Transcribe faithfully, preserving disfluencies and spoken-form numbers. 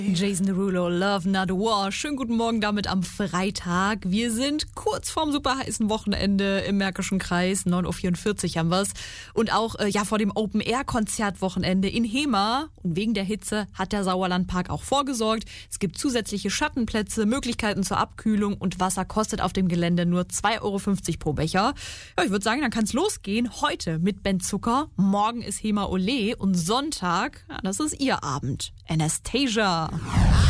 Jason Derulo, Love Not War. Schönen guten Morgen damit am Freitag. Wir sind kurz vorm super heißen Wochenende im Märkischen Kreis. neun Uhr vierundvierzig haben wir's. Und auch äh, ja vor dem Open-Air-Konzertwochenende in Hema. Und wegen der Hitze hat der Sauerlandpark auch vorgesorgt. Es gibt zusätzliche Schattenplätze, Möglichkeiten zur Abkühlung und Wasser kostet auf dem Gelände nur zwei Euro fünfzig pro Becher. Ja, ich würde sagen, dann kann's losgehen. Heute mit Ben Zucker. Morgen ist Hema Ole und Sonntag, ja, das ist ihr Abend. Anastasia.